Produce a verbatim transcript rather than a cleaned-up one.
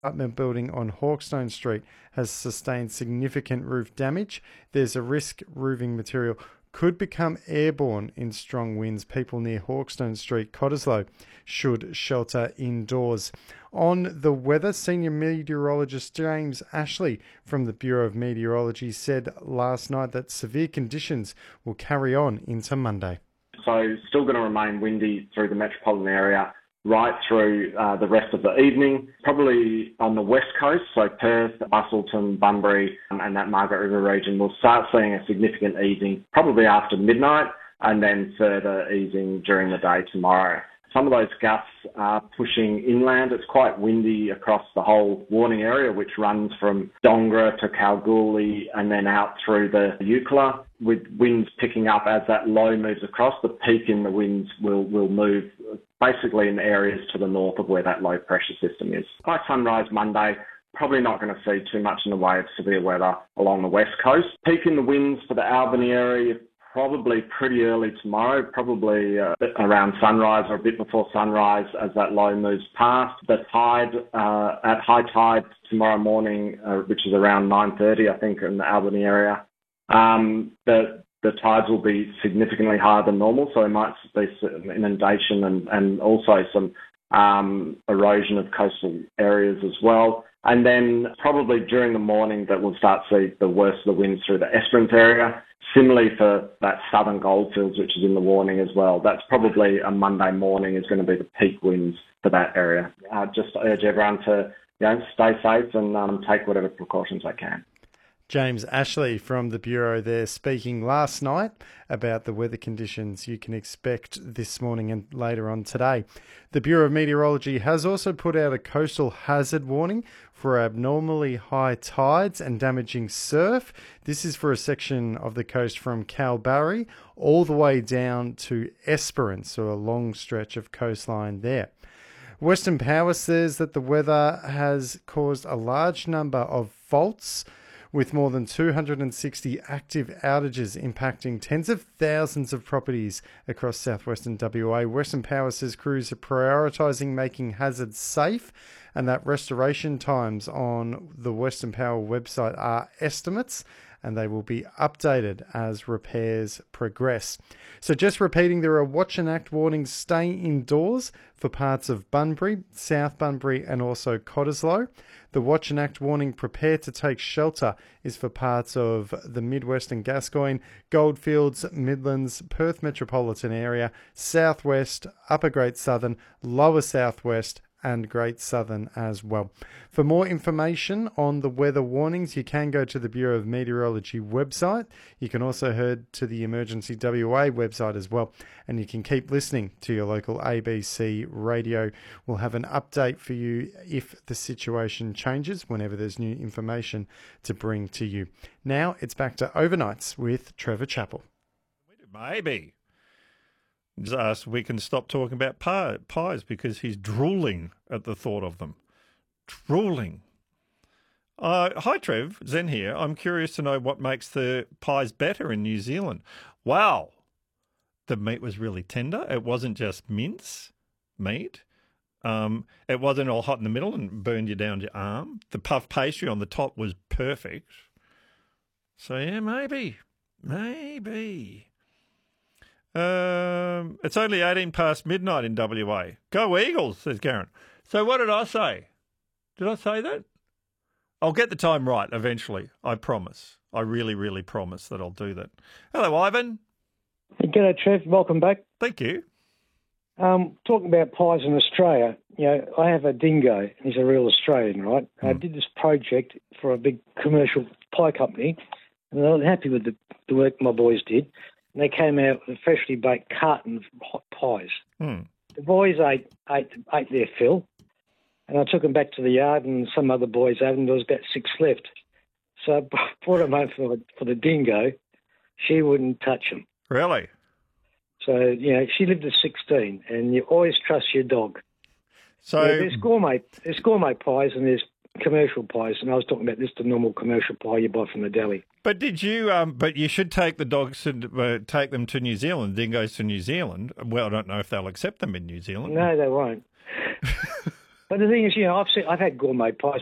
apartment building on Hawkstone Street has sustained significant roof damage. There's a risk roofing material could become airborne in strong winds. People near Hawkstone Street, Cottesloe, should shelter indoors. On the weather, senior meteorologist James Ashley from the Bureau of Meteorology said last night that severe conditions will carry on into Monday. So still going to remain windy through the metropolitan area right through uh, the rest of the evening. Probably on the west coast, so Perth, Busselton, Bunbury um, and that Margaret River region, we'll start seeing a significant easing probably after midnight and then further easing during the day tomorrow. Some of those gusts are pushing inland. It's quite windy across the whole warning area, which runs from Dongra to Kalgoorlie and then out through the Eucla, with winds picking up as that low moves across. The peak in the winds will, will move basically in areas to the north of where that low pressure system is. By sunrise Monday, probably not going to see too much in the way of severe weather along the west coast. Peak in the winds for the Albany area, probably pretty early tomorrow, probably uh, around sunrise or a bit before sunrise as that low moves past. The tide, uh, at high tide tomorrow morning, uh, which is around nine thirty, I think, in the Albany area, um, the, the tides will be significantly higher than normal, so there might be some inundation and, and also some um, erosion of coastal areas as well. And then probably during the morning that we'll start to see the worst of the winds through the Esperance area. Similarly for that southern goldfields, which is in the warning as well. That's probably a Monday morning is going to be the peak winds for that area. Uh, just urge everyone to, you know, stay safe and um, take whatever precautions they can. James Ashley from the Bureau there speaking last night about the weather conditions you can expect this morning and later on today. The Bureau of Meteorology has also put out a coastal hazard warning for abnormally high tides and damaging surf. This is for a section of the coast from Kalbarri all the way down to Esperance, so a long stretch of coastline there. Western Power says that the weather has caused a large number of faults, with more than two hundred sixty active outages impacting tens of thousands of properties across southwestern W A. Western Power says crews are prioritising making hazards safe and that restoration times on the Western Power website are estimates and they will be updated as repairs progress. So just repeating, there are watch and act warnings. Stay indoors for parts of Bunbury, South Bunbury and also Cottesloe. The watch and act warning, prepare to take shelter, is for parts of the Midwest and Gascoyne, Goldfields, Midlands, Perth metropolitan area, Southwest, Upper Great Southern, Lower Southwest and Great Southern as well. For more information on the weather warnings, you can go to the Bureau of Meteorology website. You can also head to the Emergency W A website as well. And you can keep listening to your local A B C radio. We'll have an update for you if the situation changes, whenever there's new information to bring to you. Now it's back to Overnights with Trevor Chappell. Maybe. Just we can stop talking about pie, pies because he's drooling at the thought of them. Drooling. Uh, hi, Trev. Zen here. I'm curious to know what makes the pies better in New Zealand. Wow. The meat was really tender. It wasn't just mince meat. Um, it wasn't all hot in the middle and burned you down your arm. The puff pastry on the top was perfect. So, yeah, maybe. Maybe. Um, it's only eighteen past midnight in W A. Go Eagles, says Karen. So what did I say? Did I say that? I'll get the time right eventually. I promise. I really, really promise that I'll do that. Hello, Ivan. G'day, Trev. Welcome back. Thank you. Um, talking about pies in Australia, you know, I have a dingo. He's a real Australian, right? Mm. I did this project for a big commercial pie company, and they were happy with the, the work my boys did. And they came out with a freshly baked carton of hot pies. Mm. The boys ate, ate ate their fill, and I took them back to the yard, and some other boys ate, and there was about six left. So I brought them home for, for the dingo. She wouldn't touch them. Really? So, you know, she lived at sixteen, and you always trust your dog. So yeah, there's gourmet, there's gourmet pies, and there's commercial pies, and I was talking about this, the normal commercial pie you buy from the deli. But did you? Um, but you should take the dogs and uh, take them to New Zealand. Dingoes to New Zealand. Well, I don't know if they'll accept them in New Zealand. No, they won't. But the thing is, you know, I've seen, I've had gourmet pies